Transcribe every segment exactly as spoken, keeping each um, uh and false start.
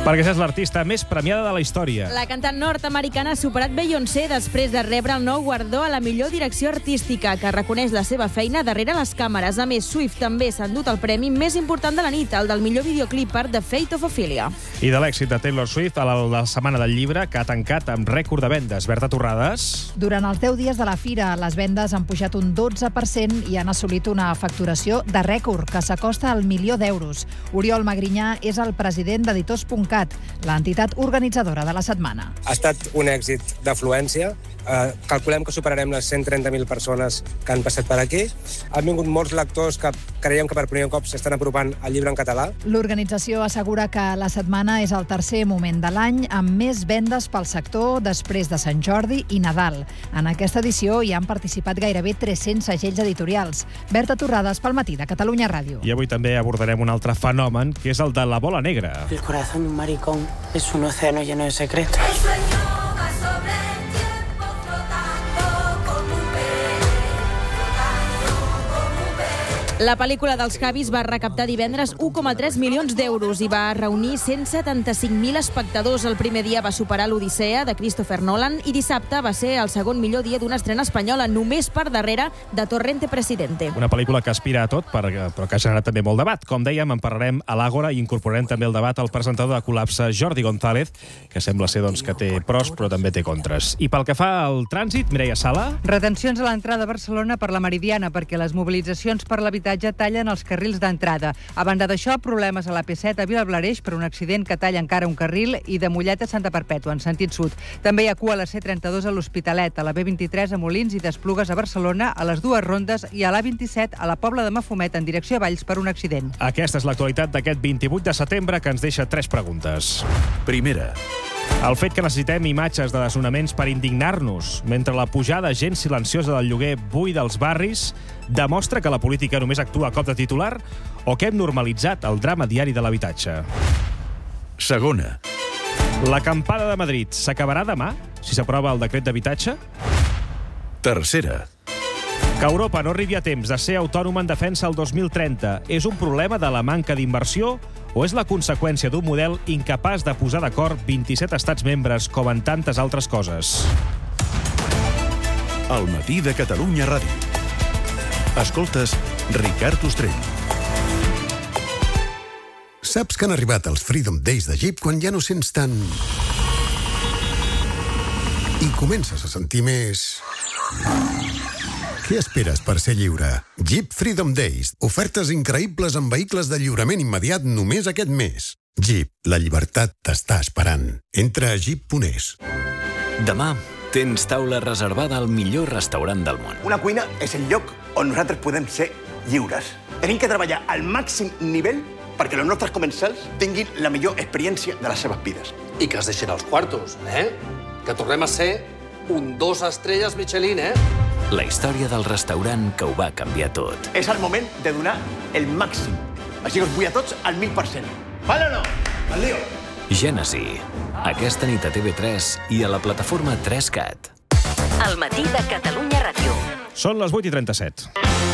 Perquè és l'artista més premiada de la història. La cantant nord-americana ha superat Beyoncé després de rebre el nou guardó a la millor direcció artística, que reconeix la seva feina darrere les càmeres. A més, Swift també s'ha endut el premi més important de la nit, el del millor videoclip per The Fate of Ophelia. I de l'èxit de Taylor Swift a la, la Setmana del Llibre, que ha tancat amb rècord de vendes. Berta Torrades. Durant els deu dies de la fira, les vendes han pujat un dotze per cent i han assolit una facturació de rècord, que s'acosta al milió d'euros. Oriol Magrinyà és el president d'Editors punt cat, l'entitat organitzadora de la setmana. Ha estat un èxit d'afluència. Eh, calculem que superarem les cent trenta mil persones que han passat per aquí. Han vingut molts lectors que creiem que per primer cop s'estan apropant al llibre en català. L'organització assegura que la setmana és el tercer moment de l'any amb més vendes pel sector després de Sant Jordi i Nadal. En aquesta edició hi han participat gairebé tres-cents segells editorials. Berta Torrades, pel Matí de Catalunya Ràdio. I avui també abordarem un altre fenomen, que és el de la bola negra. El corazón de un maricón es un océano lleno de secretos. La pel·lícula dels Javis va recaptar divendres u coma tres milions d'euros i va reunir cent setanta-cinc mil espectadors. El primer dia va superar l'Odissea de Christopher Nolan i dissabte va ser el segon millor dia d'una estrena espanyola, només per darrere de Torrente Presidente. Una pel·lícula que aspira a tot, però que ha generat també molt debat. Com dèiem, en parlarem a l'Àgora i incorporarem també el debat al presentador de Col·lapse, Jordi González, que sembla ser doncs, que té pros però també té contres. I pel que fa al trànsit, Mireia Sala. Retencions a l'entrada a Barcelona per la Meridiana, perquè les mobilitzacions per l'habitatge tallen els carrils d'entrada. A banda d'això, problemes a la P set a Vilablareix per un accident que talla encara un carril i de Mollet a Santa Perpètua, en sentit sud. També hi ha cua a la C trenta-dos a l'Hospitalet, a la B vint-i-tres a Molins i d'Esplugues a Barcelona, a les dues rondes, i a l'A vint-i-set a la Pobla de Mafumet en direcció a Valls per un accident. Aquesta és l'actualitat d'aquest vint-i-vuit de setembre, que ens deixa tres preguntes. Primera. El fet que necessitem imatges de desnonaments per indignar-nos mentre la pujada gens silenciosa del lloguer buida als barris demostra que la política només actua a cop de titular o que hem normalitzat el drama diari de l'habitatge. Segona. L'acampada de Madrid s'acabarà demà si s'aprova el decret d'habitatge? Tercera. Que Europa no arribi a temps de ser autònoma en defensa el dos mil trenta és un problema de la manca d'inversió o és la conseqüència d'un model incapaç de posar d'acord vint-i-set estats membres com en tantes altres coses? El Matí de Catalunya Ràdio. Escoltes Ricard Ostrell. Saps que han arribat els Freedom Days de Jeep quan ja no sents tant... i comences a sentir més... Què esperes per ser lliure? Jeep Freedom Days. Ofertes increïbles en vehicles de lliurament immediat només aquest mes. Jeep, la llibertat t'està esperant. Entra a jeep punt es. Demà tens taula reservada al millor restaurant del món. Una cuina és el lloc on nosaltres podem ser lliures. Tenim que treballar al màxim nivell perquè els nostres comensals tinguin la millor experiència de les seves vides. I que es deixin els quartos, eh? Que tornem a ser un dos estrelles Michelin, eh? La història del restaurant que ho va canviar tot. És el moment de donar el màxim. Així que us vull a tots al mil per cent. Vale o no? Al lío. Gènesi. Aquesta nit a T V tres i a la plataforma tres cat. El Matí de Catalunya Ràdio. Són les vuit i trenta-set.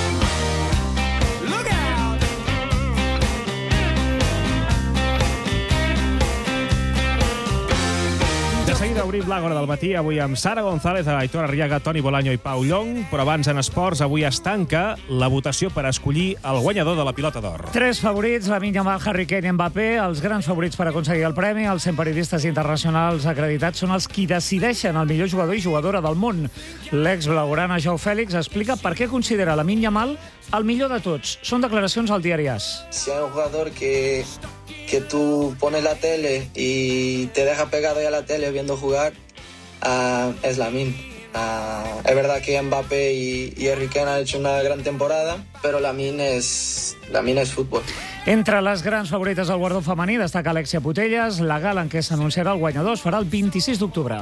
De seguida obrim l'Àgora del matí, avui amb Sara González, Aitor Arriaga, Toni Bolaño i Pau Llong, però abans en esports, avui es tanca la votació per escollir el guanyador de la Pilota d'Or. Tres favorits, Lamine Yamal, Harry Kane i Mbappé, els grans favorits per aconseguir el premi. Els cent periodistes internacionals acreditats són els qui decideixen el millor jugador i jugadora del món. L'ex-blaugrana Joao Félix explica per què considera Lamine Yamal el millor de tots. Són declaracions al diari AS. Si hay un jugador que... que tú pones la tele y te deja pegado ahí a la tele viendo jugar, uh, es Lamine. Uh, es verdad que Mbappé y, y Harry Kane han hecho una gran temporada, pero Lamine es, Lamine es fútbol. Entre les grans favorites del guardó femení destaca Alexia Putellas. La gala en què s'anunciarà el guanyador es farà el vint-i-sis d'octubre.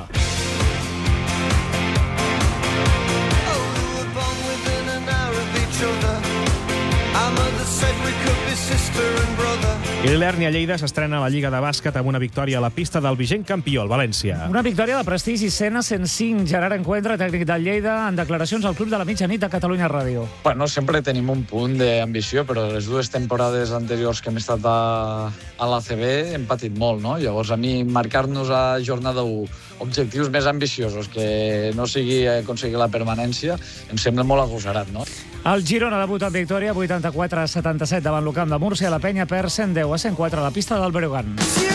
Our mother said we could be sister and brother. I l'Herni a Lleida s'estrena a la Lliga de Bàsquet amb una victòria a la pista del vigent campió, el València. Una victòria de prestigi, Sena cent cinc. Gerard Encuentra, tècnic del Lleida, en declaracions al Club de la Mitjanit de Catalunya Ràdio. Bueno, sempre tenim un punt d'ambició, però les dues temporades anteriors que hem estat a, a l'A C B hem patit molt, no? Llavors, a mi, marcar-nos a jornada u objectius més ambiciosos, que no sigui aconseguir la permanència, em sembla molt agosarat, no? El Girona debuta en victòria vuitanta-quatre a setanta-set davant l'Ucamp de Múrcia. La Penya perd cent deu a cent quatre a la pista del Breogán.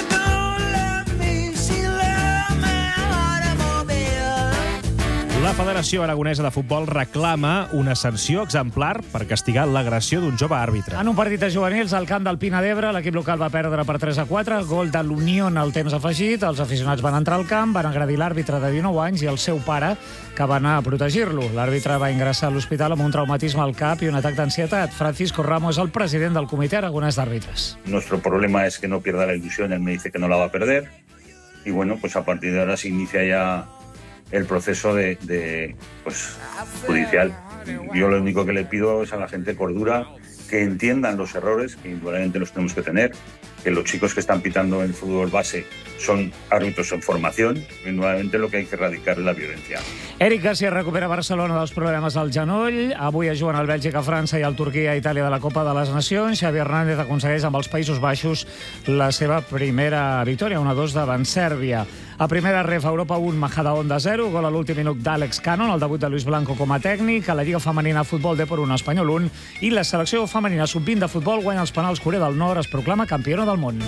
La Federació Aragonesa de Futbol reclama una sanció exemplar per castigar l'agressió d'un jove àrbitre. En un partit de juvenils al camp del Pina d'Ebre, l'equip local va perdre per tres a quatre, gol de l'Unión al temps afegit. Els aficionats van entrar al camp, van agredir l'àrbitre de dinou anys i el seu pare, que va anar a protegir-lo. L'àrbitre va ingressar a l'hospital amb un traumatisme al cap i un atac d'ansietat. Francisco Ramos és el president del Comitè Aragonès d'Àrbitres. Nuestro problema es que no pierda la ilusión. Él me dice que no la va a perder. Y bueno, pues a partir de ahora se inicia ya el proceso de, de pues, judicial. Yo lo único que le pido es a la gente cordura, que entiendan los errores, que indudablemente los tenemos que tener, que los chicos que están pitando en el fútbol base son árbitros en formación, indudablemente lo que hay que erradicar es la violencia. Eric Garcia recupera Barcelona dels problemes al genoll. Avui es juguen el Bèlgica, França i el Turquia a Itàlia de la Copa de les Nacions. Xavi Hernández aconsegueix amb els Països Baixos la seva primera victòria, una dos davant Sèrbia. A primera ref, Europa un, Majadahonda zero, gol a l'últim minut d'Àlex Cannon, el debut de Luis Blanco com a tècnic. A la Lliga Femenina de Futbol, Depor un, Espanyol un, i la selecció femenina sub vint de futbol guanya els penals Corea del Nord, es proclama campiona del món.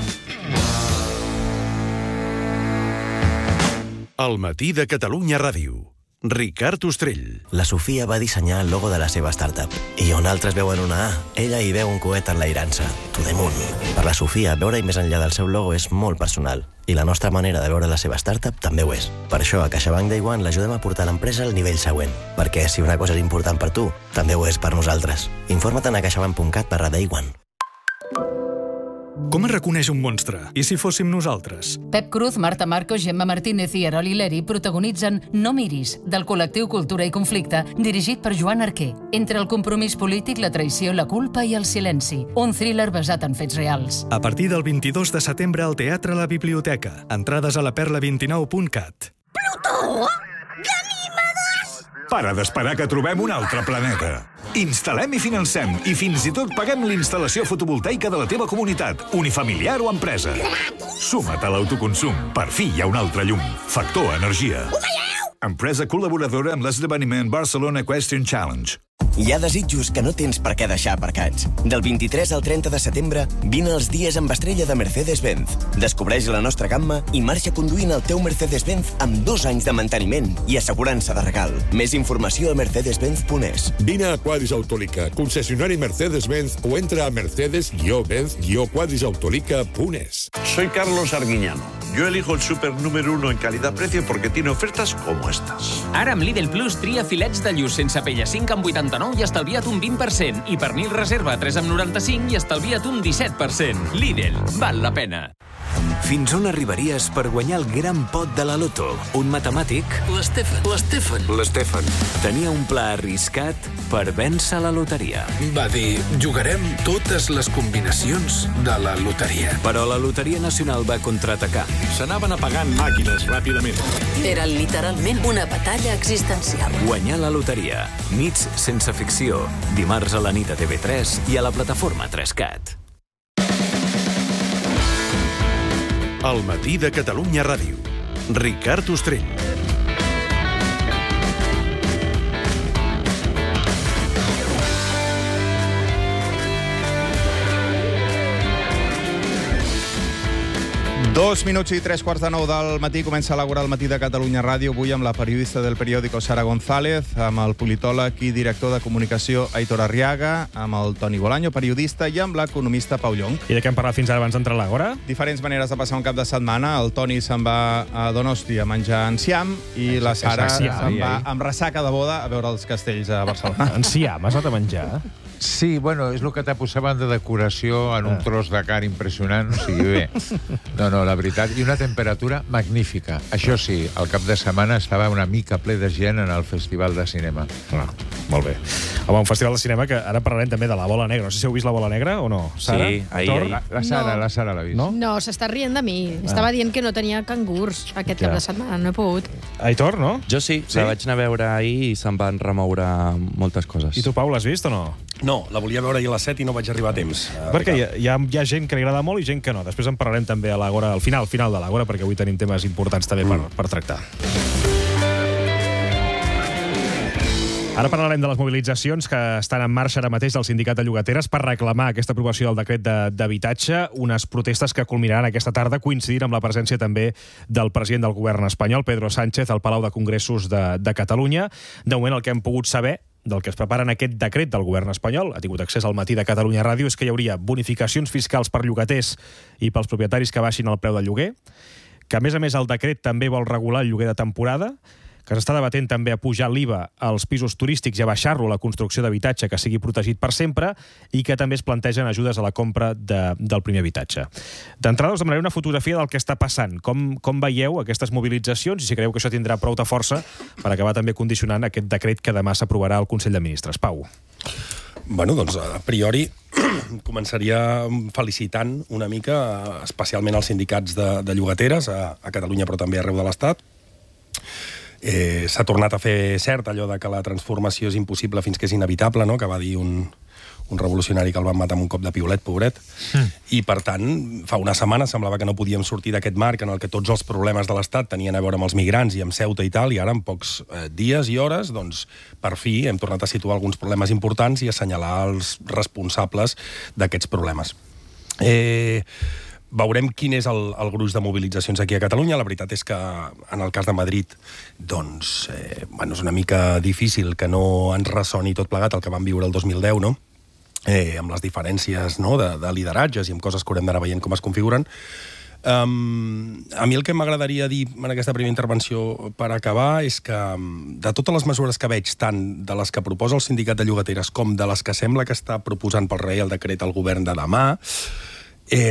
El matí de Catalunya Ràdio. Ricard Ostrell. La Sofia va dissenyar el logo de la seva startup. I on altres veuen una A, ella hi veu un coet enlairant-se. To the moon. Per la Sofia, veure-hi més enllà del seu logo és molt personal. I la nostra manera de veure la seva startup també ho és. Per això, a CaixaBank Day One l'ajudem a portar l'empresa al nivell següent. Perquè si una cosa és important per tu, també ho és per nosaltres. Informa't a caixabank punt cat barra day one. Com es reconeix un monstre? I si fóssim nosaltres? Pep Cruz, Marta Marcos, Gemma Martínez i Erol Hileri protagonitzen No miris, del col·lectiu Cultura i Conflicte, dirigit per Joan Arquer. Entre el compromís polític, la traïció, la culpa i el silenci. Un thriller basat en fets reals. A partir del vint-i-dos de setembre al Teatre La Biblioteca. Entrades a la perla vint nou punt cat. Plutó! Para d'esperar que trobem un altre planeta. Instal·lem i financem i fins i tot paguem l'instal·lació fotovoltaica de la teva comunitat, unifamiliar o empresa. Suma't a l'autoconsum. Per fi hi ha un altre llum. Factor Energia. Empresa col·laboradora amb l'esdeveniment Barcelona Equestrian Challenge. Hi ha desitjos que no tens per què deixar aparcats. Del vint-i-tres al trenta de setembre, vine als dies amb estrella de Mercedes-Benz. Descobreix la nostra gamma i marxa conduint el teu Mercedes-Benz amb dos anys de manteniment i assegurança de regal. Més informació a mercedes benz punt es. Vine a Quadris Autolica, concessionari Mercedes-Benz, o entra a mercedes benz quadris autolica punt es. Soy Carlos Arguiñano. Yo elijo el súper número uno en calidad-precio porque tiene ofertas como estas. Ara amb Lidl Plus tria filets de lluç sense pella cinc amb vuitanta-nou i estalvia't un vint per cent. I pernil reserva tres amb noranta-cinc i estalvia't un disset per cent. Lidl, val la pena. Fins on arribaries per guanyar el gran pot de la loto? Un matemàtic... L'Estefan. L'Estefan. L'Estefan. Tenia un pla arriscat per vèncer la loteria. Va dir, jugarem totes les combinacions de la loteria. Però la Loteria Nacional va contraatacar. S'anaven apagant màquines ràpidament. Era literalment una batalla existencial. Guanyar la loteria. Nits sense ficció. Dimarts a la nit a T V tres i a la plataforma tres cat. El matí de Catalunya Ràdio. Ricard Ostrell. Dos minuts i tres quarts de nou del matí. Comença a elaborar el matí de Catalunya Ràdio, avui amb la periodista del periòdico Sara González, amb el politòleg i director de comunicació Aitor Arriaga, amb el Toni Bolaño, periodista, i amb l'economista Pau Llong. I de què hem parlat fins ara abans d'entrar a l'Àgora? Diferents maneres de passar un cap de setmana. El Toni se'n va a Donosti a menjar enciam i la Sara se'n va amb ressaca de boda a veure els castells a Barcelona. Enciam, has anat a menjar? Sí, bueno, és el que t'ha posaven de decoració en un tros de carn impressionant, o sigui, bé. No, no, la veritat, i una temperatura magnífica. Això sí, el cap de setmana estava una mica ple de gent en el Festival de Cinema. Ah. Molt bé. Home, un festival de cinema que ara parlarem també de La Bola Negra. No sé si heu vist La Bola Negra o no, Sara? Sí, ahir, ahir. La, la Sara, No. la Sara l'ha vist. No? No, s'està rient de mi. Estava dient que no tenia cangurs aquest Ja. cap de setmana. No he pogut. Aitor, no? Jo sí, sí, la vaig anar a veure ahir i se'n van remoure moltes coses. I tu, Pau, l'has vist o no? No, la volia veure ahir a les set i no vaig arribar a temps. Perquè hi ha, hi, ha, hi ha gent que li agrada molt i gent que no. Després en parlarem també a l'Agora, al final, al final de l'Agora, perquè avui tenim temes importants també per, per tractar. Ara parlarem de les mobilitzacions que estan en marxa ara mateix del Sindicat de Llogateres per reclamar aquesta aprovació del decret de- d'habitatge, unes protestes que culminaran aquesta tarda coincidint amb la presència també del president del govern espanyol, Pedro Sánchez, al Palau de Congressos de, de Catalunya. De moment el que hem pogut saber del que es prepara en aquest decret del govern espanyol, ha tingut accés al matí de Catalunya Ràdio, és que hi hauria bonificacions fiscals per llogaters i pels propietaris que baixin el preu del lloguer, que a més a més el decret també vol regular el lloguer de temporada, que s'està debatent també a pujar l'I V A als pisos turístics i a baixar-lo a la construcció d'habitatge que sigui protegit per sempre i que també es plantegen ajudes a la compra de, del primer habitatge. D'entrada us demanaré una fotografia del que està passant. Com, com veieu aquestes mobilitzacions i si creieu que això tindrà prou de força per acabar també condicionant aquest decret que demà s'aprovarà al Consell de Ministres. Pau. Bueno, doncs, a priori, començaria felicitant una mica, especialment els sindicats de, de llogateres a, a Catalunya, però també arreu de l'Estat. Eh, S'ha tornat a fer cert allò de que la transformació és impossible fins que és inevitable, no? Que va dir un, un revolucionari que el van matar amb un cop de piolet, pobret. Mm. I, per tant, fa una setmana semblava que no podíem sortir d'aquest marc en el que tots els problemes de l'Estat tenien a veure amb els migrants i amb Ceuta i tal, i ara, en pocs eh, dies i hores, doncs, per fi hem tornat a situar alguns problemes importants i assenyalar els responsables d'aquests problemes. Eh... Veurem quin és el, el gruix de mobilitzacions aquí a Catalunya. La veritat és que en el cas de Madrid doncs, eh, bueno, és una mica difícil que no ens ressoni tot plegat el que vam viure el dos mil deu, no? Eh, amb les diferències, no? de, de lideratges i amb coses que haurem d'anar veient com es configuren. Um, a mi el que m'agradaria dir en aquesta primera intervenció per acabar és que de totes les mesures que veig, tant de les que proposa el Sindicat de Llogateres com de les que sembla que està proposant pel Reial Decret al govern de demà, Eh,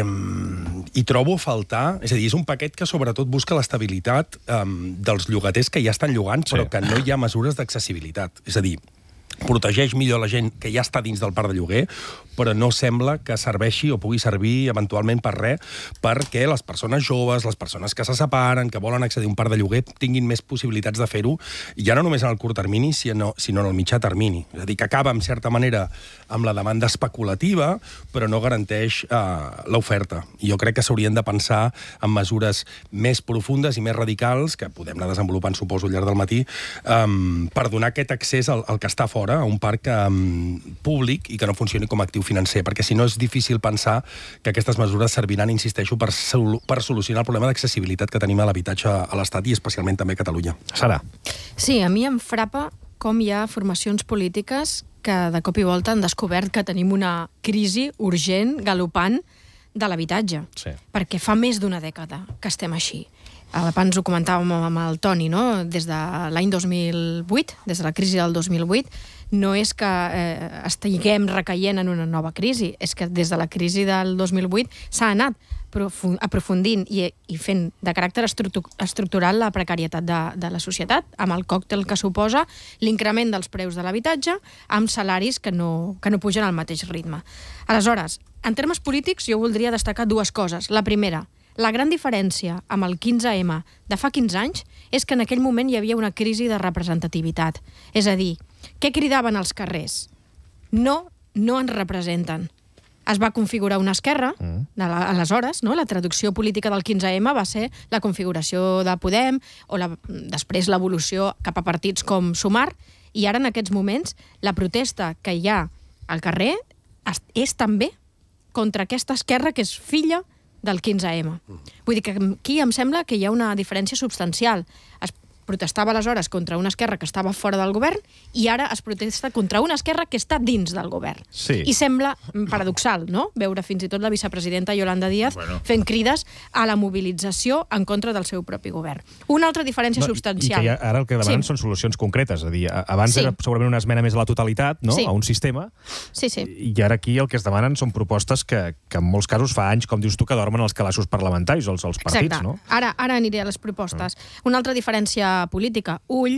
hi trobo a faltar, és a dir, és un paquet que sobretot busca l'estabilitat eh, dels llogaters que ja estan llogant, però sí. que no hi ha mesures d'accessibilitat. És a dir, protegeix millor la gent que ja està dins del parc de lloguer, però no sembla que serveixi o pugui servir eventualment per res, perquè les persones joves, les persones que se separen, que volen accedir a un parc de lloguer, tinguin més possibilitats de fer-ho, ja no només en el curt termini, sinó, sinó en el mitjà termini. És a dir, que acaba, en certa manera, amb la demanda especulativa, però no garanteix eh, l'oferta. I jo crec que s'haurien de pensar en mesures més profundes i més radicals, que podem anar desenvolupant, suposo, al llarg del matí, eh, per donar aquest accés al, al que està fora, a un parc um, públic i que no funcioni com a actiu financer, perquè si no és difícil pensar que aquestes mesures serviran, insisteixo, per, sol per solucionar el problema d'accessibilitat que tenim a l'habitatge a l'Estat i especialment també a Catalunya. Sara. Sí, a mi em frapa com hi ha formacions polítiques que de cop i volta han descobert que tenim una crisi urgent, galopant, de l'habitatge. Sí. Perquè fa més d'una dècada que estem així. Abans ho comentàvem amb el Toni, no? Des de l'any dos mil vuit, des de la crisi del dos mil vuit, no és que eh, estiguem recaient en una nova crisi, és que des de la crisi del dos mil vuit s'ha anat aprofundint i, i fent de caràcter estructural la precarietat de, de la societat, amb el còctel que suposa l'increment dels preus de l'habitatge amb salaris que no, que no pugen al mateix ritme. Aleshores, en termes polítics, jo voldria destacar dues coses. La primera, la gran diferència amb el quinze ema de fa quinze anys és que en aquell moment hi havia una crisi de representativitat. És a dir, què cridaven als carrers? No, no ens representen. Es va configurar una esquerra, mm. aleshores, no? La traducció política del quinze ema va ser la configuració de Podem, o la, després l'evolució cap a partits com Sumar, i ara en aquests moments la protesta que hi ha al carrer és, és també contra aquesta esquerra que és filla del quinze ema. Vull dir que aquí em sembla que hi ha una diferència substancial. Es protestava aleshores contra una esquerra que estava fora del govern i ara es protesta contra una esquerra que està dins del govern. Sí. I sembla paradoxal, no?, veure fins i tot la vicepresidenta Yolanda Díaz bueno. fent crides a la mobilització en contra del seu propi govern. Una altra diferència no, substancial. I que ja, ara el que demanen sí. són solucions concretes. És a dir, abans sí. era segurament una esmena més a la totalitat, no?, sí. a un sistema, sí, sí. i ara aquí el que es demanen són propostes que, que en molts casos fa anys, com dius tu, que dormen els calaixos parlamentaris o els, els partits, Exacte. no? Ara, ara aniré a les propostes. Mm. Una altra diferència política. Ull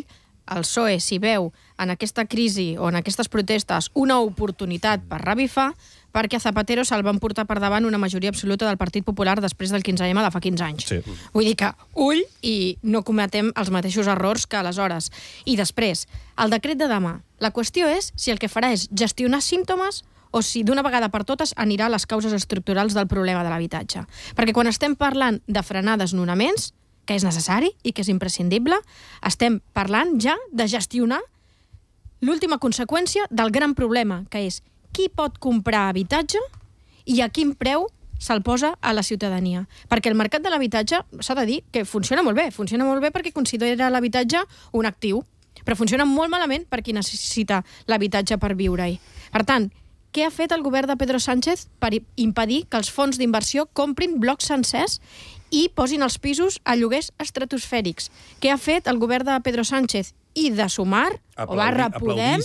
el P S O E s'hi veu en aquesta crisi o en aquestes protestes una oportunitat per revifar, perquè a Zapatero se'l van portar per davant una majoria absoluta del Partit Popular després del quinze eme de fa quinze anys. Sí. Vull dir que ull i no cometem els mateixos errors que aleshores. I després, el decret de demà. La qüestió és si el que farà és gestionar símptomes o si d'una vegada per totes anirà a les causes estructurals del problema de l'habitatge. Perquè quan estem parlant de frenar desnonaments, que és necessari i que és imprescindible, estem parlant ja de gestionar l'última conseqüència del gran problema, que és qui pot comprar habitatge i a quin preu se'l posa a la ciutadania. Perquè el mercat de l'habitatge, s'ha de dir, que funciona molt bé. Funciona molt bé perquè considera l'habitatge un actiu, però funciona molt malament per qui necessita l'habitatge per viure-hi. Per tant, què ha fet el govern de Pedro Sánchez per impedir que els fons d'inversió comprin blocs sencers i posin els pisos a lloguers estratosfèrics? Què ha fet el govern de Pedro Sánchez i de Sumar, o barra Podem,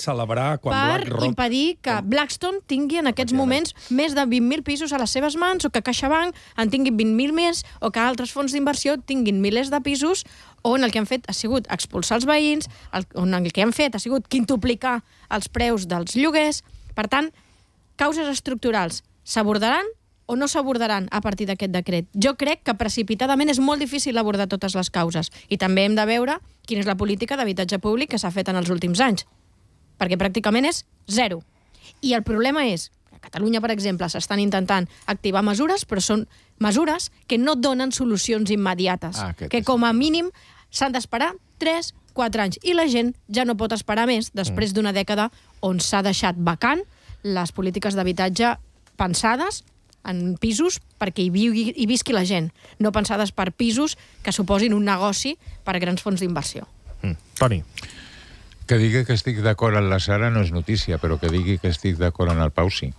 per impedir que Blackstone tingui en aquests moments més de vint mil pisos a les seves mans, o que CaixaBank en tinguin vint mil més, o que altres fons d'inversió tinguin milers de pisos, on el que han fet ha sigut expulsar els veïns, on el que han fet ha sigut quintuplicar els preus dels lloguers. Per tant, causes estructurals s'abordaran o no s'abordaran a partir d'aquest decret? Jo crec que precipitadament és molt difícil abordar totes les causes i també hem de veure quina és la política d'habitatge públic que s'ha fet en els últims anys, perquè pràcticament és zero. I el problema és que a Catalunya, per exemple, s'estan intentant activar mesures, però són mesures que no donen solucions immediates, Ah, que com a mínim s'han d'esperar tres quatre anys. I la gent ja no pot esperar més després d'una dècada on s'ha deixat vacant les polítiques d'habitatge pensades en pisos perquè hi, viui, hi visqui la gent, no pensades per pisos que suposin un negoci per a grans fons d'inversió. Mm. Toni. Que digui que estic d'acord amb la Sara no és notícia, però que digui que estic d'acord amb el Pau sí.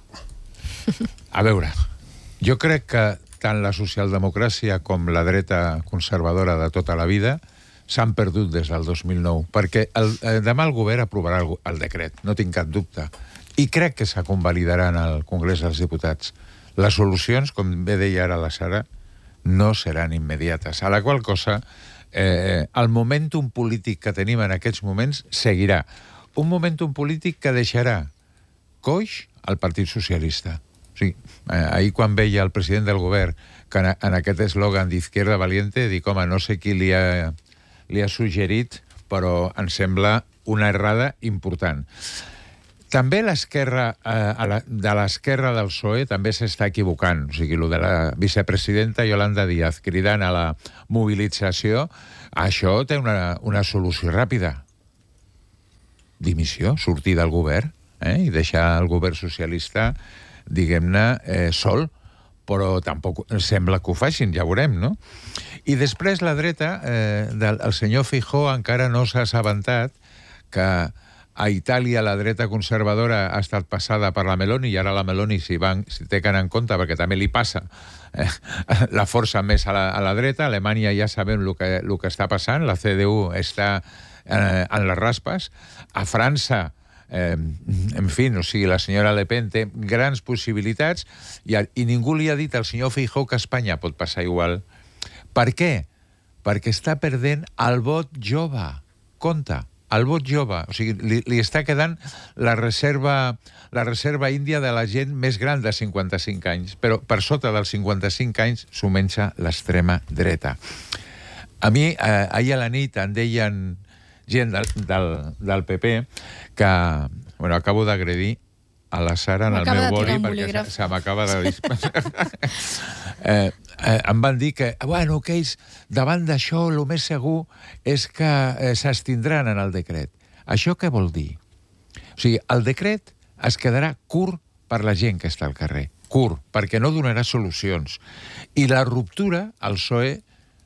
A veure, jo crec que tant la socialdemocràcia com la dreta conservadora de tota la vida s'han perdut des del dos mil nou, perquè el, eh, demà el govern aprovarà el, el decret, no tinc cap dubte, i crec que se convalidarà en el Congrés dels Diputats. Les solucions, com bé deia ara la Sara, no seran immediates. A la qual cosa, eh, el momentum polític que tenim en aquests moments seguirà. Un momentum polític que deixarà coix al Partit Socialista. O sigui, eh, ahir quan veia el president del govern que en, en aquest eslògan d'Izquierda Valiente, dic, home, no sé qui li ha, li ha suggerit, però em sembla una errada important. També l'esquerra, eh, de l'esquerra del P S O E també s'està equivocant. O sigui, el de la vicepresidenta Yolanda Díaz cridant a la mobilització, això té una, una solució ràpida. Dimissió, sortir del govern, eh, i deixar el govern socialista, diguem-ne, eh, sol, però tampoc sembla que ho facin, ja veurem, no? I després la dreta, eh, del el senyor Feijóo encara no s'ha assabentat que a Itàlia la dreta conservadora ha estat passada per la Meloni i ara la Meloni s'hi si té que anar en compte perquè també li passa eh, la força més a la, a la dreta. A Alemanya ja sabem el que, el que està passant, la C D U està eh, en les raspes. A França, eh, en fi, o sigui, la senyora Le Pen té grans possibilitats i, i ningú li ha dit al senyor Feijóo que a Espanya pot passar igual. Per què? Perquè està perdent el vot jove. Compte. El vot jove, o sigui, li, li està quedant la reserva, la reserva índia de la gent més gran de cinquanta-cinc anys, però per sota dels cinquanta-cinc anys s'ho menja l'extrema dreta. A mi, eh, ahir a la nit em deien gent del, del, del P P que, bueno, acabo d'agredir a la Sara en el meu boli perquè se, se m'acaba de dispensar. eh, eh, em van dir que, bueno, que ells, davant d'això, el més segur és que eh, s'abstindran en el decret. Això què vol dir? O sigui, el decret es quedarà curt per la gent que està al carrer. Curt, perquè no donarà solucions. I la ruptura, el P S O E,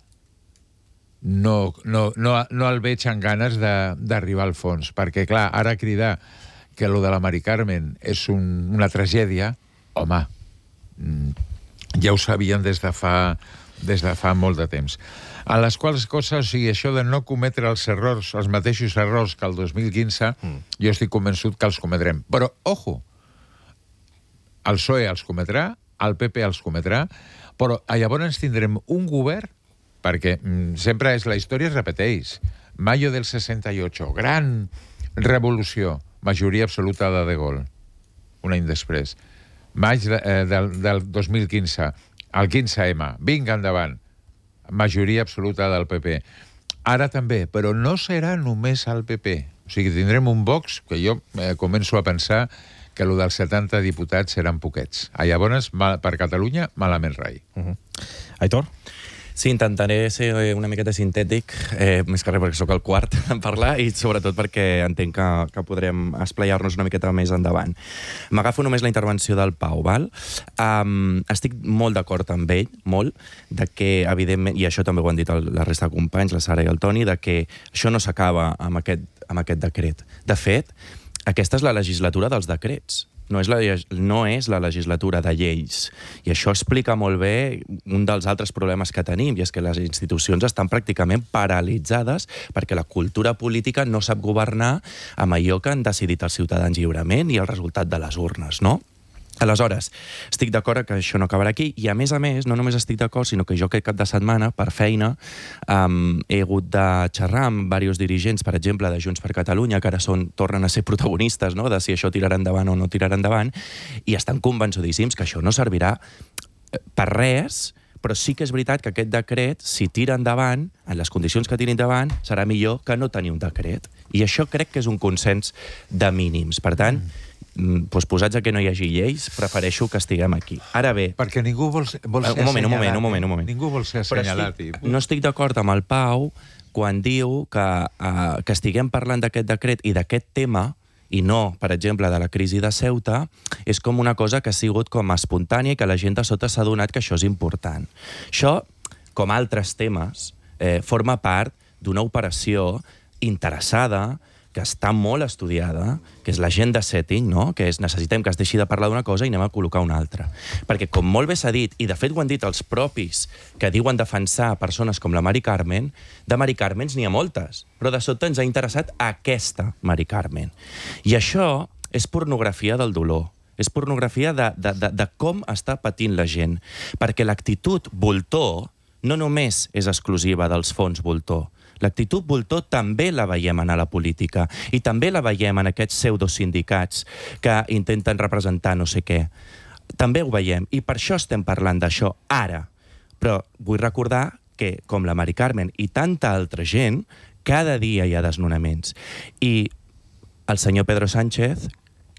no, no, no, no el veig amb ganes d'arribar al fons, perquè, clar, ara cridar que lo de la Mari Carmen és un, una tragèdia, home, ja ho sabien des de fa, des de fa molt de temps. A les quals coses, o sigui, això de no cometre els errors, els mateixos errors que el dos mil quinze, mm. jo estic convençut que els cometrem. Però, ojo, el P S O E els cometrà, el P P els cometrà, però llavors tindrem un govern, perquè mm, sempre és la història es repeteix, Mayo del sesenta y ocho, gran revolució, majoria absoluta de De Gaulle, un any després. Maig de, eh, del, del dos mil quinze, el quinze ema, vinga endavant, majoria absoluta del P P. Ara també, però no serà només el P P. O sigui, tindrem un Vox que jo eh, començo a pensar que el dels setanta diputats seran poquets. A llavors, mal, per Catalunya, malament rai. Uh-huh. Aitor? Sí, intentaré ser una miqueta sintètic, eh, més que res perquè sóc el quart en parlar i sobretot perquè entenc que, que podrem esplayar-nos una miqueta més endavant. M'agafo només la intervenció del Pau, val? Um, estic molt d'acord amb ell, molt, de que, evidentment, i això també ho han dit el, la resta de companys, la Sara i el Toni, de que això no s'acaba amb, aquest, amb aquest decret. De fet, aquesta és la legislatura dels decrets. No és, la, no és la legislatura de lleis. I això explica molt bé un dels altres problemes que tenim, i és que les institucions estan pràcticament paralitzades perquè la cultura política no sap governar amb allò que han decidit els ciutadans lliurement i el resultat de les urnes, no? Aleshores, estic d'acord que això no acabarà aquí i, a més a més, no només estic d'acord, sinó que jo aquest cap de setmana, per feina, um, he hagut de xerrar amb diversos dirigents, per exemple, de Junts per Catalunya, que ara són, tornen a ser protagonistes, no?, de si això tirarà endavant o no tirarà endavant, i estan convençudíssims que això no servirà per res, però sí que és veritat que aquest decret, si tira endavant, en les condicions que tiri endavant, serà millor que no tenir un decret. I això crec que és un consens de mínims. Per tant, doncs posats a que no hi hagi lleis, prefereixo que estiguem aquí. Ara bé... Perquè ningú vol, vol ser un moment, assenyalat. Un moment, un moment, un moment. Ningú vol ser assenyalat. Estic, no estic d'acord amb el Pau quan diu que, uh, que estiguem parlant d'aquest decret i d'aquest tema, i no, per exemple, de la crisi de Ceuta, és com una cosa que ha sigut com espontània i que la gent de sota s'ha donat que això és important. Això, com altres temes, eh, forma part d'una operació interessada, que està molt estudiada, que és l'agenda setting, no? Que és necessitem que es deixi de parlar d'una cosa i anem a col·locar una altra. Perquè, com molt bé s'ha dit, i de fet ho han dit els propis que diuen defensar persones com la Mari Carmen, de Mari Carmens n'hi ha moltes, però de sobte ens ha interessat aquesta Mari Carmen. I això és pornografia del dolor. És pornografia de, de, de, de com està patint la gent. Perquè l'actitud voltor no només és exclusiva dels fons voltor. L'actitud voltor també la veiem en la política i també la veiem en aquests pseudosindicats que intenten representar no sé què. També ho veiem i per això estem parlant d'això ara. Però vull recordar que, com la Mari Carmen i tanta altra gent, cada dia hi ha desnonaments. I el senyor Pedro Sánchez,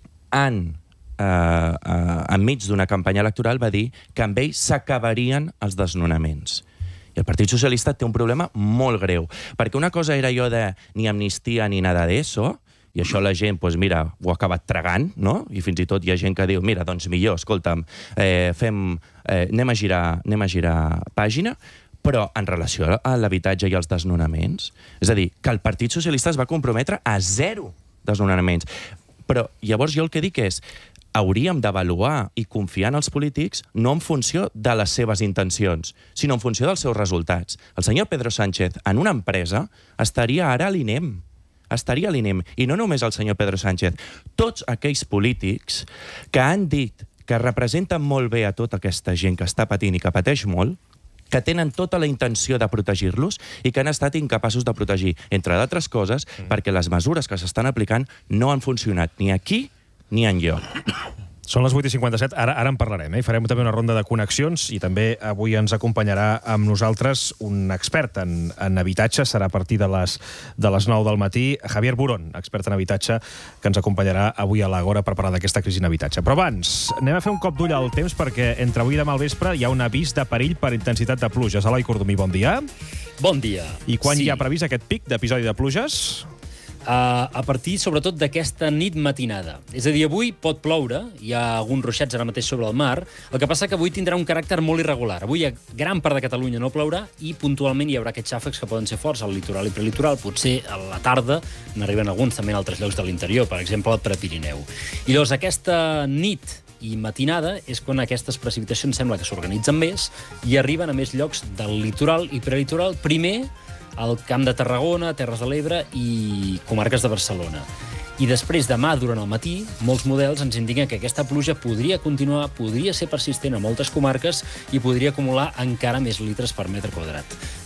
en, eh, eh, enmig d'una campanya electoral, va dir que amb ell s'acabarien els desnonaments. I el Partit Socialista té un problema molt greu, perquè una cosa era allò de ni amnistia ni nada de eso, i això la gent, doncs mira, ho ha acabat tragant, no? I fins i tot hi ha gent que diu, mira, doncs millor, escolta'm, eh, fem, eh, anem, a girar, anem a girar pàgina, però en relació a l'habitatge i als desnonaments, és a dir, que el Partit Socialista es va comprometre a zero desnonaments. Però llavors jo el que dic és, hauríem d'avaluar i confiar en els polítics no en funció de les seves intencions, sinó en funció dels seus resultats. El senyor Pedro Sánchez, en una empresa, estaria ara a l'INEM. Estaria a l'INEM. I no només el senyor Pedro Sánchez. Tots aquells polítics que han dit que representen molt bé a tota aquesta gent que està patint i que pateix molt, que tenen tota la intenció de protegir-los i que han estat incapaços de protegir, entre d'altres coses, mm. perquè les mesures que s'estan aplicant no han funcionat ni aquí ni enlloc. Són les vuit i cinquanta-set, ara, ara en parlarem, eh? Farem també una ronda de connexions i també avui ens acompanyarà amb nosaltres un expert en, en habitatge, serà a partir de les, de les nou del matí, Javier Burón, expert en habitatge, que ens acompanyarà avui a l'Agora per parlar d'aquesta crisi en habitatge. Però abans, anem a fer un cop d'ull al temps perquè entre avui i demà al vespre hi ha un avís de perill per intensitat de pluges. Eloi Cordomí, bon dia. Bon dia. I quan sí. hi ha previst aquest pic d'episodi de pluges? Uh, a partir, sobretot, d'aquesta nit matinada. És a dir, avui pot ploure, hi ha alguns ruixats ara mateix sobre el mar, el que passa que avui tindrà un caràcter molt irregular. Avui a gran part de Catalunya no plourà i puntualment hi haurà aquests xàfecs que poden ser forts al litoral i prelitoral. Potser a la tarda n'arriben alguns també en altres llocs de l'interior, per exemple al Prepirineu. I llavors aquesta nit i matinada és quan aquestes precipitacions sembla que s'organitzen més i arriben a més llocs del litoral i prelitoral, primer al Camp de Tarragona, Terres de l'Ebre i comarques de Barcelona. I després, demà, durant el matí, molts models ens indiquen que aquesta pluja podria continuar, podria ser persistent a moltes comarques i podria acumular encara més litres per metre quadrat.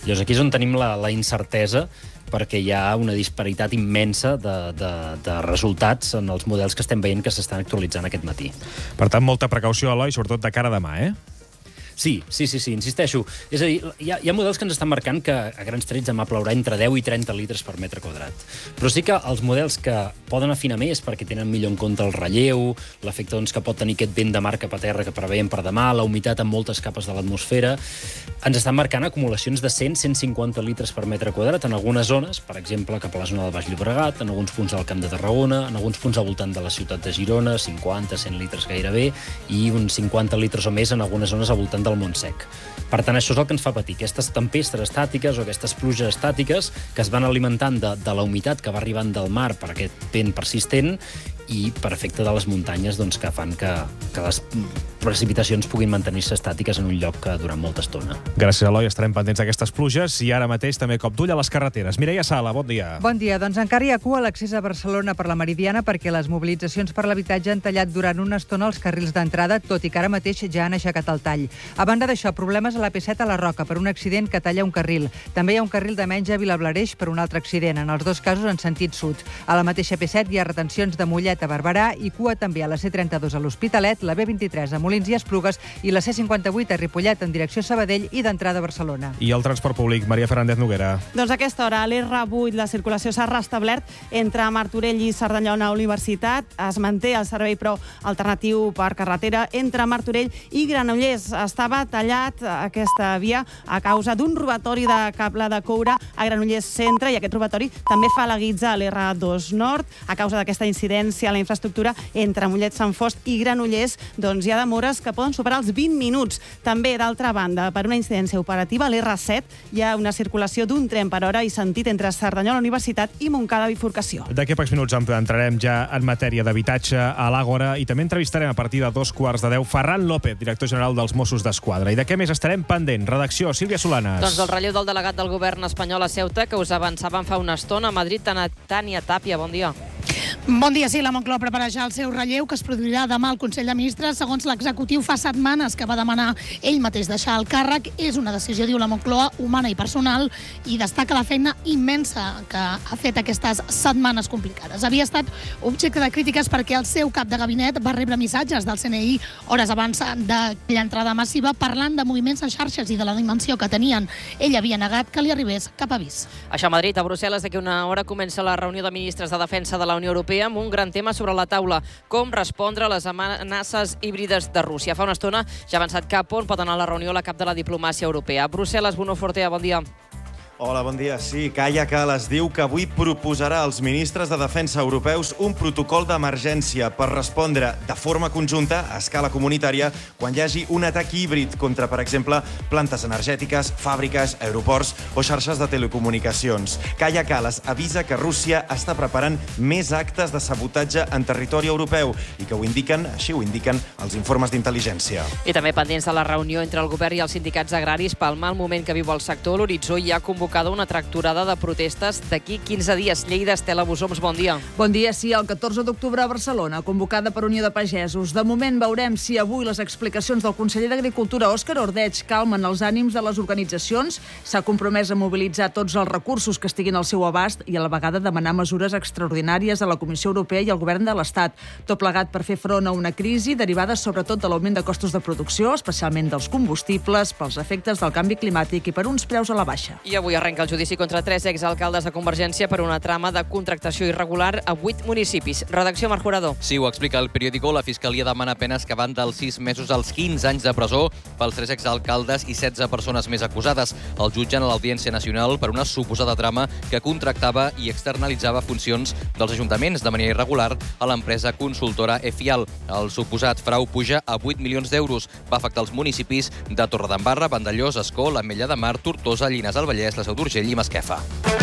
Llavors aquí és on tenim la, la incertesa, perquè hi ha una disparitat immensa de, de, de resultats en els models que estem veient que s'estan actualitzant aquest matí. Per tant, molta precaució, Eloi, sobretot de cara a demà, eh? Sí, sí, sí, sí, insisteixo. És a dir, hi ha, hi ha models que ens estan marcant que a grans trets demà plourà entre deu i trenta litres per metre quadrat. Però sí que els models que poden afinar més perquè tenen millor en compte el relleu, l'efecte doncs, que pot tenir aquest vent de mar cap a terra que preveiem per demà, la humitat en moltes capes de l'atmosfera, ens estan marcant acumulacions de cent a cent cinquanta litres per metre quadrat en algunes zones, per exemple, cap a la zona del Baix Llobregat, en alguns punts del Camp de Tarragona, en alguns punts al voltant de la ciutat de Girona, cinquanta a cent litres gairebé, i uns cinquanta litres o més en algunes zones al voltant del Montsec. Per tant, això és el que ens fa patir. Aquestes tempestes estàtiques o aquestes pluges estàtiques que es van alimentant de, de la humitat que va arribant del mar per aquest vent persistent i per efecte de les muntanyes doncs, que fan que, que les precipitacions puguin mantenir-se estàtiques en un lloc que durant molta estona. Gràcies, Eloi. Estarem pendents d'aquestes pluges i ara mateix també cop d'ull a les carreteres. Mireia Sala, bon dia. Bon dia. Doncs encara hi ha cua a l'accés a Barcelona per la Meridiana perquè les mobilitzacions per l'habitatge han tallat durant una estona els carrils d'entrada, tot i que ara mateix ja han aixecat el tall. A banda d'això, problemes a l'A P set a la Roca per un accident que talla un carril. També hi ha un carril de menys a Vilablareix per un altre accident, en els dos casos en sentit sud. A la mateixa A P set hi ha retencions de Mollet a Barberà i cua també a la C trenta-dos a l'Hospitalet, la B vint-i-tres a Molins i Esplugues i la C cinquanta-vuit a Ripollet en direcció Sabadell i d'entrada a Barcelona. I el transport públic, Maria Fernández Noguera. Doncs a aquesta hora a l'R vuit la circulació s'ha restablert entre Martorell i Cerdanyola Universitat. Es manté el servei però alternatiu per carretera entre Martorell i Granollers. Estava tallat aquesta via a causa d'un robatori de cable de coure a Granollers Centre i aquest robatori també fa la guitza a l'R dos Nord. A causa d'aquesta incidència a la infraestructura entre Mollet, Sant Fost i Granollers, doncs hi ha demores que poden superar els vint minuts. També, d'altra banda, per una incidència operativa, a l'R set hi ha una circulació d'un tren per hora i sentit entre Cerdanyola Universitat i Montcada Bifurcació. D'aquí a pocs minuts entrarem ja en matèria d'habitatge a l'Àgora i també entrevistarem a partir de dos quarts de deu Ferran López, director general dels Mossos d'Esquadra. I de què més estarem pendent? Redacció, Sílvia Solanes. Doncs el relleu del delegat del govern espanyol a Ceuta, que us avançàvem fa una estona. A Madrid, Tània Tàpia, bon dia. Bon dia, sí, la Moncloa prepararà ja el seu relleu, que es produirà demà al Consell de Ministres. Segons l'executiu, fa setmanes que va demanar ell mateix deixar el càrrec. És una decisió, diu la Moncloa, humana i personal, i destaca la feina immensa que ha fet aquestes setmanes complicades. Havia estat objecte de crítiques perquè el seu cap de gabinet va rebre missatges del C N I hores abans d'aquella entrada massiva parlant de moviments en xarxes i de la dimensió que tenien. Ell havia negat que li arribés cap avís. Això a Madrid, a Brussel·les, d'aquí una hora comença la reunió de ministres de defensa de la Unió Europea amb un gran tema sobre la taula, com respondre a les amenaces híbrides de Rússia. Fa una estona ja ha avançat cap on pot anar a la reunió la cap de la diplomàcia europea. A Brussel·les, Bruno Fortea, bon dia. Hola, bon dia. Sí, Kaja Kallas diu que avui proposarà als ministres de defensa europeus un protocol d'emergència per respondre de forma conjunta a escala comunitària quan hi hagi un atac híbrid contra, per exemple, plantes energètiques, fàbriques, aeroports o xarxes de telecomunicacions. Kaja Kallas avisa que Rússia està preparant més actes de sabotatge en territori europeu i que ho indiquen, així ho indiquen, els informes d'intel·ligència. I també pendents de la reunió entre el govern i els sindicats agraris pel mal moment que viu el sector, l'horitzó hi ha convocada una tracturada de protestes d'aquí quinze dies. Lleida, Estela Bosoms, bon dia. Bon dia, sí, el catorze d'octubre a Barcelona, convocada per Unió de Pagesos. De moment veurem si avui les explicacions del conseller d'Agricultura, Òscar Ordeig, calmen els ànims de les organitzacions. S'ha compromès a mobilitzar tots els recursos que estiguin al seu abast i a la vegada demanar mesures extraordinàries a la Comissió Europea i al govern de l'Estat. Tot plegat per fer front a una crisi derivada sobretot de l'augment de costos de producció, especialment dels combustibles, pels efectes del canvi climàtic i per uns preus a la baixa. I avui arrenca el judici contra tres exalcaldes de Convergència per una trama de contractació irregular a vuit municipis. Redacció, Marc Jurador. Sí, ho explica el periòdico. La Fiscalia demana penes que van dels sis mesos als quinze anys de presó pels tres exalcaldes i setze persones més acusades. El jutgen a l'Audiència Nacional per una suposada trama que contractava i externalitzava funcions dels ajuntaments de manera irregular a l'empresa consultora Efial. El suposat frau puja a vuit milions d'euros. Va afectar els municipis de Torredembarra, Vandellòs, Ascó, l'Ametlla de Mar, Tortosa, Llinars del Vallès, la Seu d'Urgell i Masquefa.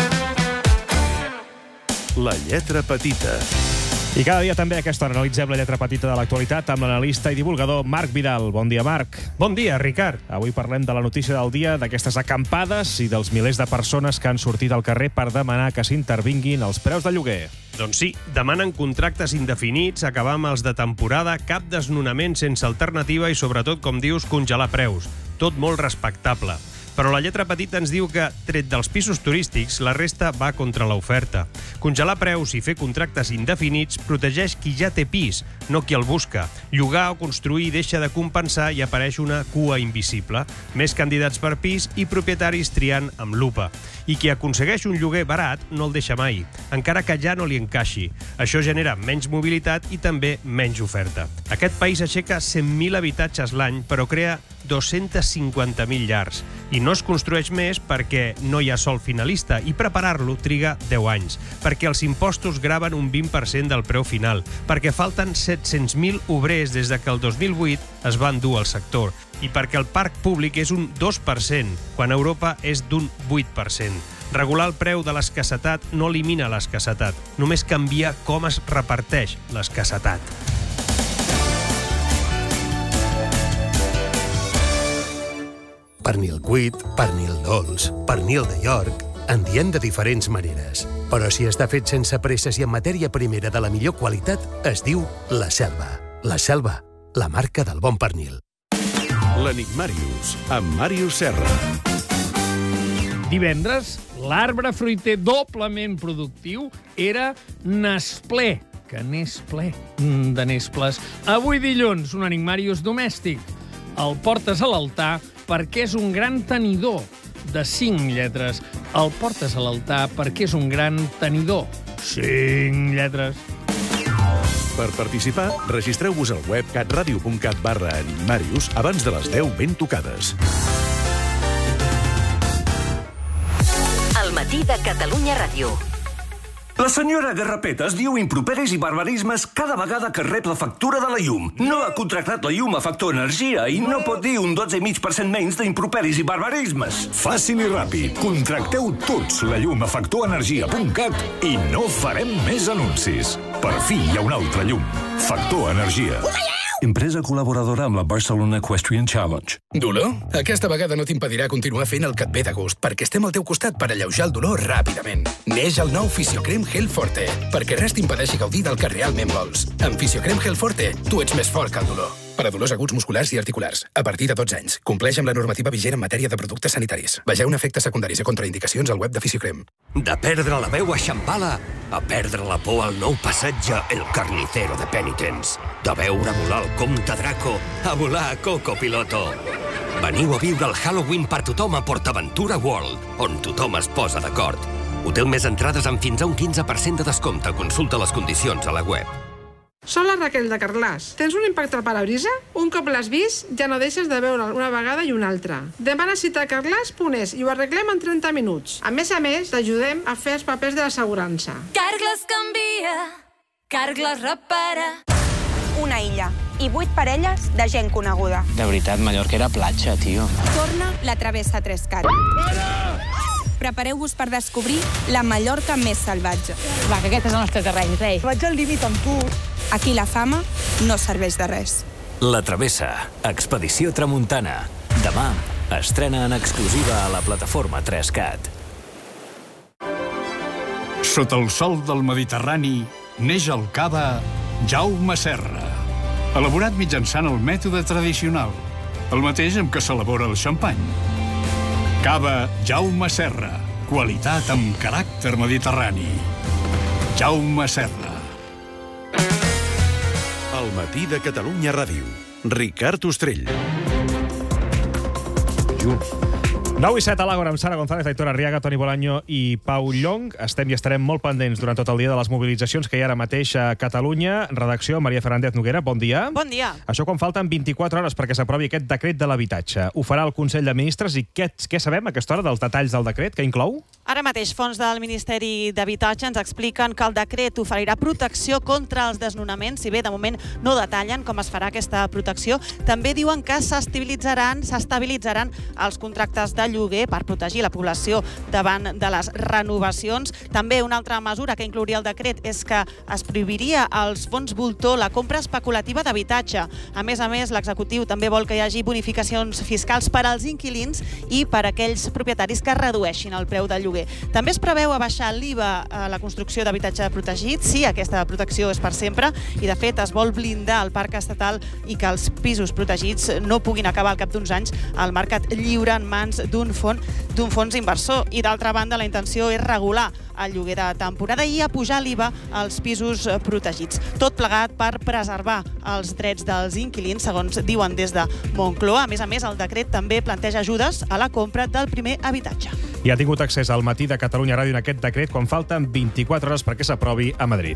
La lletra petita. I cada dia també a aquesta hora analitzem la lletra petita de l'actualitat amb l'analista i divulgador Marc Vidal. Bon dia, Marc. Bon dia, Ricard. Avui parlem de la notícia del dia, d'aquestes acampades i dels milers de persones que han sortit al carrer per demanar que s'intervinguin els preus de lloguer. Doncs sí, demanen contractes indefinits, acabar amb els de temporada, cap desnonament sense alternativa i, sobretot, com dius, congelar preus. Tot molt respectable. Però la lletra petita ens diu que, tret dels pisos turístics, la resta va contra l'oferta. Congelar preus i fer contractes indefinits protegeix qui ja té pis, no qui el busca. Llogar o construir deixa de compensar i apareix una cua invisible. Més candidats per pis i propietaris triant amb lupa. I qui aconsegueix un lloguer barat no el deixa mai, encara que ja no li encaixi. Això genera menys mobilitat i també menys oferta. Aquest país aixeca cent mil habitatges l'any, però crea dos-cents cinquanta mil llars. I no es construeix més perquè no hi ha sòl finalista i preparar-lo triga deu anys, perquè els impostos graven un vint per cent del preu final, perquè falten set-cents mil obrers des de que el dos mil vuit es van dur al sector, i perquè el parc públic és un dos per cent, quan a Europa és d'un vuit per cent. Regular el preu de l'escassetat no elimina l'escassetat, només canvia com es reparteix l'escassetat. Pernil cuit, pernil dolç, pernil de York... En diem de diferents maneres. Però si està fet sense presses i en matèria primera de la millor qualitat, es diu La Selva. La Selva, la marca del bon pernil. L'Enigmàrius, amb Màrius Serra. Divendres, l'arbre fruiter doblement productiu era Nesplé, que n'és ple de nesples. Avui dilluns, un Enigmàrius domèstic. El portes a l'altar perquè és un gran tenidor de cinc lletres. El portes a l'altar perquè és un gran tenidor. Cinc lletres. Per participar, registreu-vos al web catradio punt cat barra Enigmàrius abans de les deu ben tocades. El matí de Catalunya Ràdio. La senyora Garrapetes diu improperis i barbarismes cada vegada que rep la factura de la llum. No ha contractat la llum a Factor Energia i no pot dir un dotze coma cinc per cent menys d'improperis i barbarismes. Fàcil i ràpid. Contracteu tots la llum a factor energia punt cat i no farem més anuncis. Per fi hi ha una altra llum. Factor Energia. Empresa col·laboradora amb la Barcelona Equestrian Challenge. Dolor? Aquesta vegada no t'impedirà continuar fent el que et ve de gust, perquè estem al teu costat per alleujar el dolor ràpidament. Neix el nou Fisiocrem Gel Forte, perquè res t'impedeixi gaudir del que realment vols. Amb Fisiocrem Gel Forte, tu ets més fort que el dolor. Per a dolors aguts musculars i articulars, a partir de dotze anys. Compleix amb la normativa vigent en matèria de productes sanitaris. Vegeu efectes secundaris i contraindicacions al web de Fisiocrem. De perdre la veu a Xampala a perdre la por al nou passatge El Carnicero de Penitents. De veure volar el Comte Draco a volar a Coco Piloto. Veniu a viure el Halloween per tothom a PortAventura World, on tothom es posa d'acord. Hotel més entrades amb fins a un quinze per cent de descompte. Consulta les condicions a la web. Soc la Raquel de Carglass. Tens un impacte al parabrisa? Un cop l'has vist, ja no deixes de veure'l una vegada i una altra. Demana cita a carglass punt es i ho arreglem en trenta minuts. A més a més, t'ajudem a fer els papers de l'assegurança. Carglass canvia, Carglass repara. Una illa i vuit parelles de gent coneguda. De veritat, Mallorca era platja, tio. Torna la Travessa Trescat. Prepareu-vos per descobrir la Mallorca més salvatge. Va, que aquest és el nostre terreny, rei. Vaig al límit amb tu. Aquí la fama no serveix de res. La Travessa, Expedició Tramuntana. Demà estrena en exclusiva a la plataforma tres cat. Sota el sol del Mediterrani neix el cava Jaume Serra, elaborat mitjançant el mètode tradicional, el mateix amb què s'elabora el xampany. Cava Jaume Serra, qualitat amb caràcter mediterrani. Jaume Serra. El matí de Catalunya Ràdio. Ricard Ostrell. Junts. nou i set a l'Àgora amb Sara González, Aitor Arriaga, Toni Bolaño i Pau Llong. Estem i estarem molt pendents durant tot el dia de les mobilitzacions que hi ha ara mateix a Catalunya. Redacció, Maria Fernández Noguera, bon dia. Bon dia. Això quan falten vint-i-quatre hores perquè s'aprovi aquest decret de l'habitatge. Ho farà el Consell de Ministres i què, què sabem a aquesta hora dels detalls del decret? Què inclou? Ara mateix, fons del Ministeri d'Habitatge ens expliquen que el decret oferirà protecció contra els desnonaments, si bé de moment no detallen com es farà aquesta protecció. També diuen que s'estabilitzaran s'estabilitzaran els contractes de lloguer per protegir la població davant de les renovacions. També una altra mesura que inclouria el decret és que es prohibiria als fons voltor la compra especulativa d'habitatge. A més a més, l'executiu també vol que hi hagi bonificacions fiscals per als inquilins i per a aquells propietaris que redueixin el preu del lloguer. lloguer. També es preveu abaixar l'I V A a la construcció d'habitatge protegit. Sí, aquesta protecció és per sempre i, de fet, es vol blindar el parc estatal i que els pisos protegits no puguin acabar al cap d'uns anys al mercat lliure en mans d'un fons, d'un fons inversor. I, d'altra banda, la intenció és regular el lloguer de temporada i apujar l'I V A als pisos protegits. Tot plegat per preservar els drets dels inquilins, segons diuen des de Moncloa. A més a més, el decret també planteja ajudes a la compra del primer habitatge. I ha tingut accés al Matí de Catalunya Ràdio en aquest decret quan falten vint-i-quatre hores perquè s'aprovi a Madrid.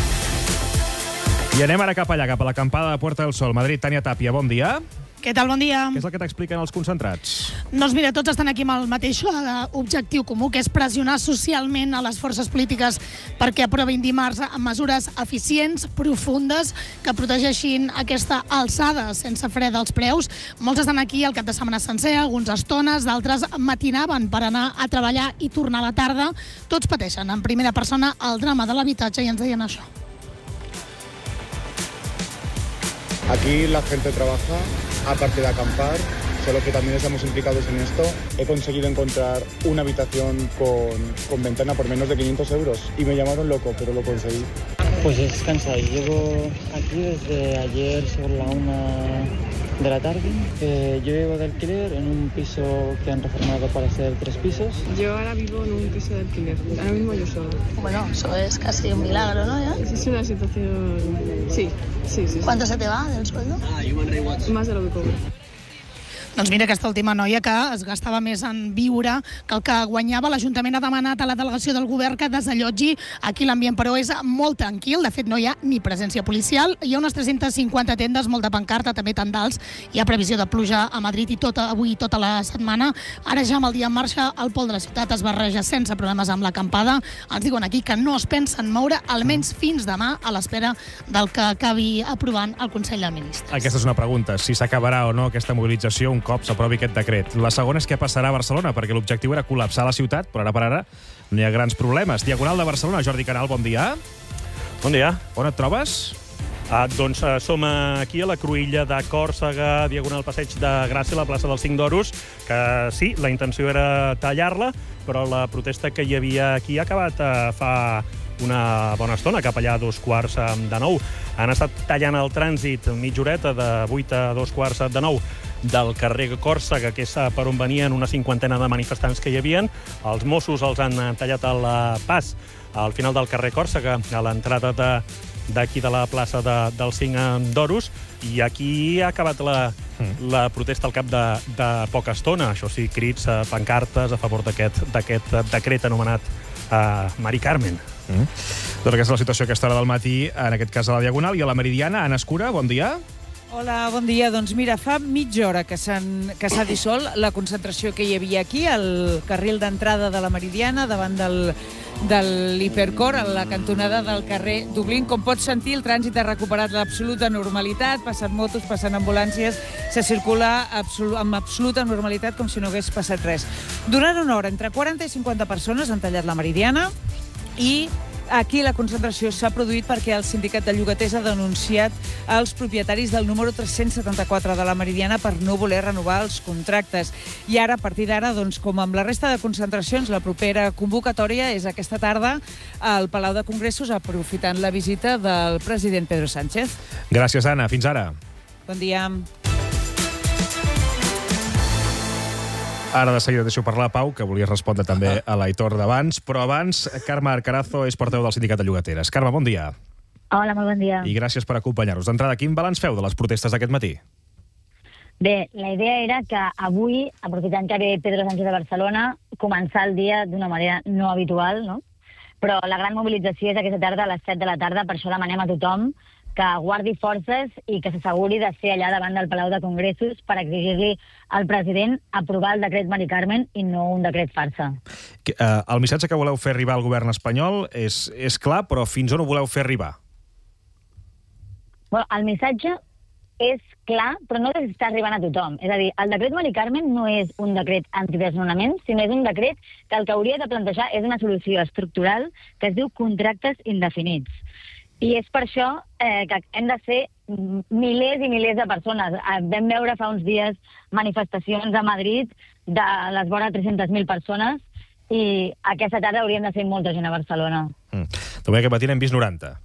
I anem ara cap allà, cap a l'acampada de Puerta del Sol, Madrid. Tània Tàpia, bon dia. Què tal? Bon dia. Què és el que t'expliquen els concentrats? Doncs mira, tots estan aquí amb el mateix objectiu comú, que és pressionar socialment a les forces polítiques perquè aprovin dimarts mesures eficients, profundes, que protegeixin aquesta alçada sense fre dels preus. Molts estan aquí el cap de setmana sencer, alguns estones, d'altres matinaven per anar a treballar i tornar a la tarda. Tots pateixen en primera persona el drama de l'habitatge i ens deien això. Aquí la gente trabaja, aparte de acampar, solo que también estamos implicados en esto. He conseguido encontrar una habitación con, con ventana por menos de quinientos euros y me llamaron loco, pero lo conseguí. Pues es cansado. Llevo aquí desde ayer sobre la una de la tarde. Eh, yo vivo de alquiler en un piso que han reformado para hacer tres pisos. Yo ahora vivo en un piso de alquiler. Ahora mismo yo sola. Bueno, eso es casi un milagro, ¿no? ¿Ya? Es una situación... Sí, sí, sí. ¿Cuánto se te va del sueldo? Más de lo que cobro. Doncs mira, aquesta última noia que es gastava més en viure que el que guanyava. L'Ajuntament ha demanat a la delegació del govern que desallotgi. Aquí l'ambient, però, és molt tranquil. De fet, no hi ha ni presència policial. Hi ha unes tres-centes cinquanta tendes, molta pancarta, també tendals. Hi ha previsió de pluja a Madrid i tota, avui tota la setmana. Ara ja amb el dia en marxa, el pol de la ciutat es barreja sense problemes amb l'acampada. Ens diuen aquí que no es pensen moure almenys fins demà a l'espera del que acabi aprovant el Consell de Ministres. Aquesta és una pregunta, si s'acabarà o no aquesta mobilització un cop s'aprovi aquest decret. La segona és què passarà a Barcelona, perquè l'objectiu era col·lapsar la ciutat, però ara per ara no hi ha grans problemes. Diagonal de Barcelona, Jordi Canal, bon dia. Bon dia. On et trobes? Ah, doncs uh, som aquí a la cruïlla de Còrsega, diagonal Passeig de Gràcia, a la plaça dels Cinc d'Oros, que sí, la intenció era tallar-la, però la protesta que hi havia aquí ha acabat uh, fa una bona estona, cap allà a dos quarts de nou. Han estat tallant el trànsit mitja horeta de vuit a dos quarts de nou del carrer Còrsega, que és per on venien una cinquantena de manifestants que hi havien. Els Mossos els han tallat el pas al final del carrer Còrsega, a l'entrada de d'aquí de la plaça de, dels Cinc d'Oros, i aquí ha acabat la, mm. la protesta al cap de, de poca estona. Això sí, crits, pancartes a favor d'aquest decret anomenat uh, Mari Carmen. Mm. Doncs aquesta és la situació a aquesta hora del matí, en aquest cas a la Diagonal. I a la Meridiana, Anna Escura, bon dia. Hola, bon dia. Doncs mira, fa mitja hora que s'ha dissolt la concentració que hi havia aquí, al carril d'entrada de la Meridiana, davant del, de l'Hipercor, a la cantonada del carrer Dublín. Com pots sentir, el trànsit ha recuperat l'absoluta normalitat, passen motos, passen ambulàncies, se circula absolu amb absoluta normalitat, com si no hagués passat res. Durant una hora, entre quaranta i cinquanta persones han tallat la Meridiana, i aquí la concentració s'ha produït perquè el sindicat de llogaters ha denunciat els propietaris del número tres-cents setanta-quatre de la Meridiana per no voler renovar els contractes. I ara, a partir d'ara, doncs, com amb la resta de concentracions, la propera convocatòria és aquesta tarda al Palau de Congressos, aprofitant la visita del president Pedro Sánchez. Gràcies, Anna. Fins ara. Bon dia. Ara de seguida deixo parlar Pau, que volia respondre també a l'Aitor d'abans, però abans, Carme Arcarazo és portaveu del Sindicat de Llogateres. Carme, bon dia. Hola, molt bon dia. I gràcies per acompanyar-nos. D'entrada, quin balanç feu de les protestes d'aquest matí? Bé, la idea era que avui, aprofitant que ve Pedro Sánchez de Barcelona, començar el dia d'una manera no habitual, no? Però la gran mobilització és aquesta tarda a les set de la tarda, per això demanem a tothom que guardi forces i que s'asseguri de ser allà davant del Palau de Congressos per exigir-li al president aprovar el decret Mari Carmen i no un decret farsa. El missatge que voleu fer arribar al govern espanyol és, és clar, però fins on ho voleu fer arribar? Bueno, el missatge és clar, però no està arribant a tothom. És a dir, el decret Mari Carmen no és un decret antidesnonament, sinó és un decret que el que hauria de plantejar és una solució estructural que es diu contractes indefinits. I és per això eh, que hem de ser milers i milers de persones. Vam veure fa uns dies manifestacions a Madrid de les vora tres-centes mil persones i aquesta tarda hauríem de ser molta gent a Barcelona. Mm. També aquest matí n'hem vist noranta.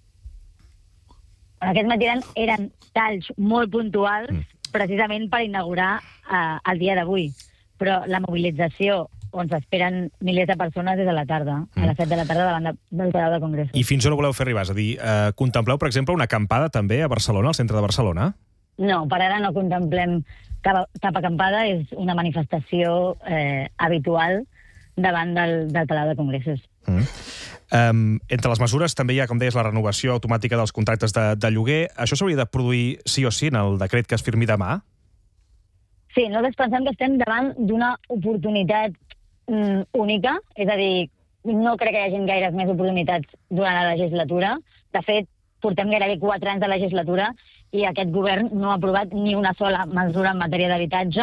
Aquest matí eren, eren talls molt puntuals, mm. precisament per inaugurar eh, el dia d'avui. Però la mobilització on s'esperen milers de persones des de la tarda, mm. a les set de la tarda davant de, del Palau de Congressos. I fins on ho voleu fer arribar? És a dir, eh, contempleu, per exemple, una acampada també a Barcelona, al centre de Barcelona? No, per ara no contemplem cap, cap acampada, és una manifestació eh, habitual davant del, del Palau de Congressos. Mm. Um, entre les mesures també hi ha, com deies, la renovació automàtica dels contractes de, de lloguer. Això s'hauria de produir sí o sí en el decret que es firmi demà? Sí, nosaltres pensem que estem davant d'una oportunitat mm, única, és a dir, no crec que hi hagi gaires més oportunitats durant la legislatura. De fet, portem gairebé quatre anys de legislatura i aquest govern no ha aprovat ni una sola mesura en matèria d'habitatge.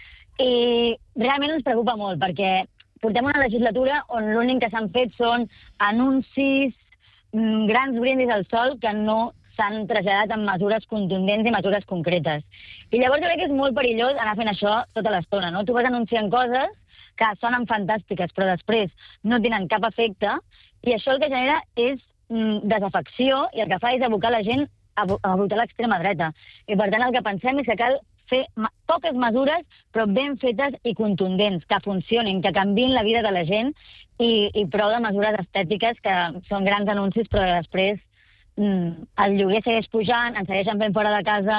I realment ens preocupa molt, perquè portem una legislatura on l'únic que s'han fet són anuncis, mm, grans brindis al sol que no s'han traslladat en mesures contundents i mesures concretes. I llavors jo crec que és molt perillós anar fent això tota l'estona, no? Tu vas anunciant coses que sonen fantàstiques, però després no tenen cap efecte, i això el que genera és mm, desafecció, i el que fa és abocar la gent a, a votar l'extrema dreta. I per tant el que pensem és que cal fer poques mesures, però ben fetes i contundents, que funcionin, que canviïn la vida de la gent, i, i prou de mesures estètiques que són grans anuncis, però després mm, el lloguer segueix pujant, ens segueixen fent fora de casa,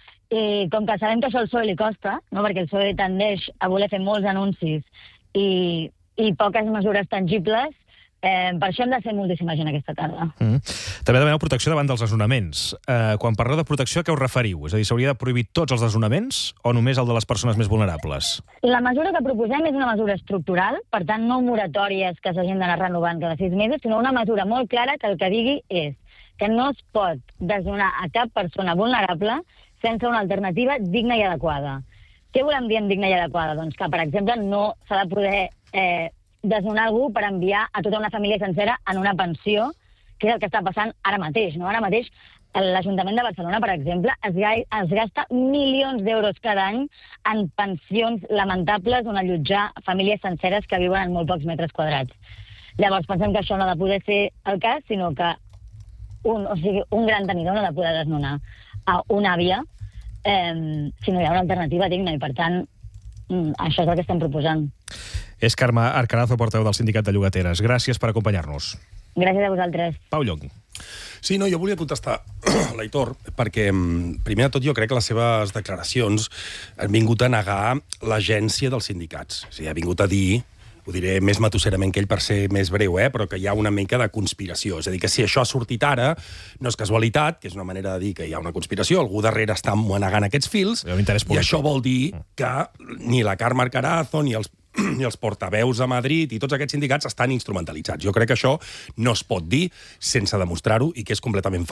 i com que sabem que això al P S O E li costa, no? Perquè el P S O E tendeix a voler fer molts anuncis i, i poques mesures tangibles, Eh, per això hem de ser moltíssima gent aquesta tarda. Mm. També demaneu protecció davant dels desnonaments. Eh, quan parleu de protecció, a què us referiu? És a dir, s'hauria de prohibir tots els desnonaments o només el de les persones més vulnerables? La mesura que proposem és una mesura estructural, per tant no moratòries que s'hagin d'anar renovant cada sis mesos, sinó una mesura molt clara que el que digui és que no es pot desnonar a cap persona vulnerable sense una alternativa digna i adequada. Què volem dir amb digna i adequada? Doncs que, per exemple, no s'ha de poder eh, desnonar algú per enviar a tota una família sencera en una pensió, que és el que està passant ara mateix. No? Ara mateix l'Ajuntament de Barcelona, per exemple, es, es gasta milions d'euros cada any en pensions lamentables on allotjar famílies senceres que viuen en molt pocs metres quadrats. Llavors pensem que això no ha de poder ser el cas, sinó que un, o sigui, un gran tenidor no ha de poder desnonar a una àvia eh, si no hi ha una alternativa digna, i per tant això és el que estem proposant. És Carme Arcarazo, portaveu del Sindicat de Llogateres. Gràcies per acompanyar-nos. Gràcies a vosaltres. Pau Llong. Sí, no, jo volia contestar l'Aitor, perquè primer de tot jo crec que les seves declaracions han vingut a negar l'agència dels sindicats. O sigui, ha vingut a dir, ho diré més matusserament que ell per ser més breu, eh, però que hi ha una mica de conspiració. És a dir, que si això ha sortit ara, no és casualitat, que és una manera de dir que hi ha una conspiració, algú darrere està manegant aquests fils, i això vol dir que ni la Carme Arcarazo ni els i els portaveus a Madrid i tots aquests sindicats estan instrumentalitzats. Jo crec que això no es pot dir sense demostrar-ho i que és completament